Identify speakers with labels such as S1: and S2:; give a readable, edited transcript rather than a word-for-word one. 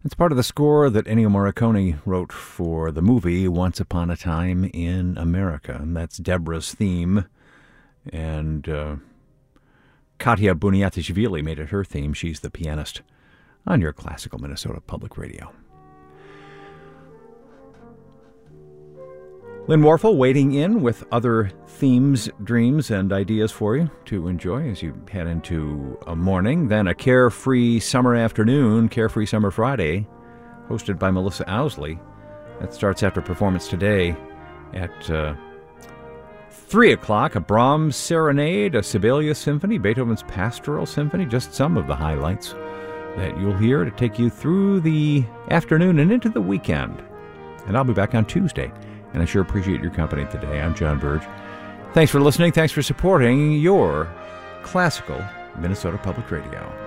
S1: It's part of the score that Ennio Morricone wrote for the movie Once Upon a Time in America. And that's Deborah's theme. And Katya Buniatishvili made it her theme. She's the pianist on your classical Minnesota Public Radio. Lynn Warfel waiting in with other themes, dreams, and ideas for you to enjoy as you head into a morning. Then a carefree summer afternoon, Carefree Summer Friday, hosted by Melissa Owsley. That starts after performance today at 3 o'clock. A Brahms Serenade, a Sibelius Symphony, Beethoven's Pastoral Symphony, just some of the highlights that you'll hear to take you through the afternoon and into the weekend. And I'll be back on Tuesday. And I sure appreciate your company today. I'm John Burge. Thanks for listening. Thanks for supporting your classical Minnesota Public Radio.